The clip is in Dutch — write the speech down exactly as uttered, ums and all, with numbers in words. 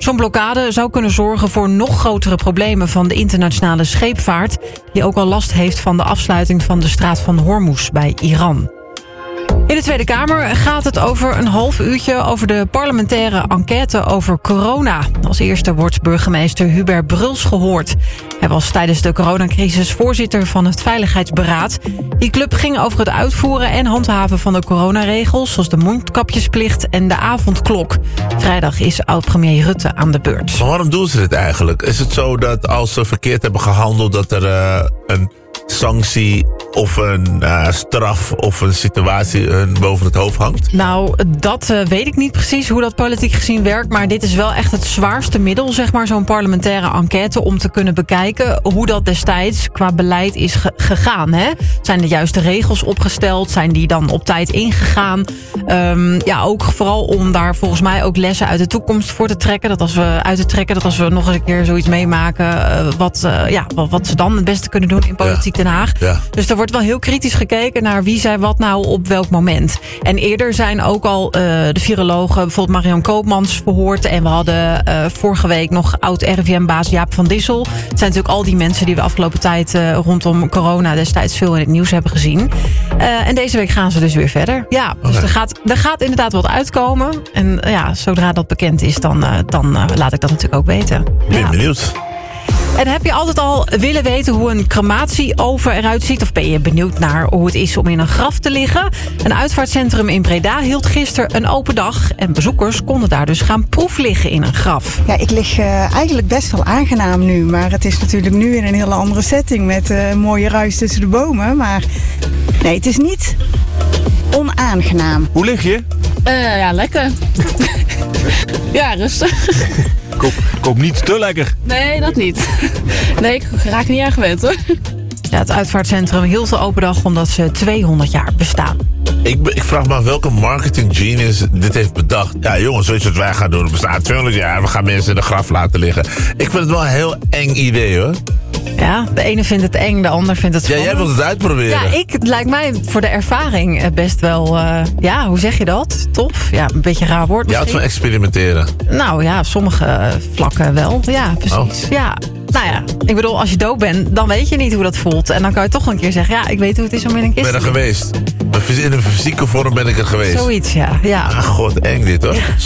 Zo'n blokkade zou kunnen zorgen voor nog grotere problemen van de internationale scheepvaart, die ook al last heeft van de afsluiting van de straat van Hormuz bij Iran. In de Tweede Kamer gaat het over een half uurtje over de parlementaire enquête over corona. Als eerste wordt burgemeester Hubert Bruls gehoord. Hij was tijdens de coronacrisis voorzitter van het Veiligheidsberaad. Die club ging over het uitvoeren en handhaven van de coronaregels, zoals de mondkapjesplicht en de avondklok. Vrijdag is oud-premier Rutte aan de beurt. Maar waarom doen ze dit eigenlijk? Is het zo dat als ze verkeerd hebben gehandeld, dat er uh, een sanctie of een uh, straf of een situatie hun boven het hoofd hangt? Nou, dat uh, weet ik niet precies hoe dat politiek gezien werkt, maar dit is wel echt het zwaarste middel, zeg maar, zo'n parlementaire enquête, om te kunnen bekijken hoe dat destijds qua beleid is ge- gegaan. Hè? Zijn de juiste regels opgesteld? Zijn die dan op tijd ingegaan? Um, ja, ook vooral om daar volgens mij ook lessen uit de toekomst voor te trekken. Dat als we uit te trekken, dat als we nog eens een keer zoiets meemaken, uh, wat, uh, ja, wat, wat ze dan het beste kunnen doen in politiek Den Haag. Ja. Dus er wordt wel heel kritisch gekeken naar wie zei wat nou op welk moment. En eerder zijn ook al uh, de virologen, bijvoorbeeld Marion Koopmans, verhoord. En we hadden uh, vorige week nog oud-R I V M-baas Jaap van Dissel. Het zijn natuurlijk al die mensen die we afgelopen tijd uh, rondom corona destijds veel in het nieuws hebben gezien. Uh, en deze week gaan ze dus weer verder. Ja, dus Okay. er, gaat, er gaat inderdaad wat uitkomen. En uh, ja, zodra dat bekend is, dan, uh, dan uh, laat ik dat natuurlijk ook weten. Ik ben Ja. benieuwd. En heb je altijd al willen weten hoe een crematieoven eruit ziet? Of ben je benieuwd naar hoe het is om in een graf te liggen? Een uitvaartcentrum in Breda hield gisteren een open dag. En bezoekers konden daar dus gaan proefliggen in een graf. Ja, ik lig uh, eigenlijk best wel aangenaam nu. Maar het is natuurlijk nu in een hele andere setting met uh, een mooie ruis tussen de bomen. Maar nee, het is niet onaangenaam. Hoe lig je? Uh, ja, lekker. Ja, rustig. Ik hoop, ik hoop niet te lekker. Nee, dat niet. Nee, ik raak niet aan gewend hoor. Ja, het uitvaartcentrum hield de open dag omdat ze tweehonderd jaar bestaan. Ik, ik vraag me af welke marketing genius dit heeft bedacht. Ja, jongens, zoiets wat wij gaan doen. We bestaan tweehonderd jaar, we gaan mensen in de graf laten liggen. Ik vind het wel een heel eng idee, hoor. Ja, de ene vindt het eng, de ander vindt het Ja, spannend. jij wilt het uitproberen. Ja, ik, het lijkt mij voor de ervaring eh, best wel, uh, ja, hoe zeg je dat? Tof. Ja, een beetje een raar woord Je houdt van misschien. experimenteren. Nou ja, sommige vlakken wel. Ja, precies. Oh. Ja. Nou ja, ik bedoel, als je dood bent, dan weet je niet hoe dat voelt. En dan kan je toch een keer zeggen, ja, ik weet hoe het is om in een Ik kist ben er te liggen. geweest. In een fysieke vorm ben ik er geweest. Zoiets, ja. ja. Ah, god, eng dit, hoor.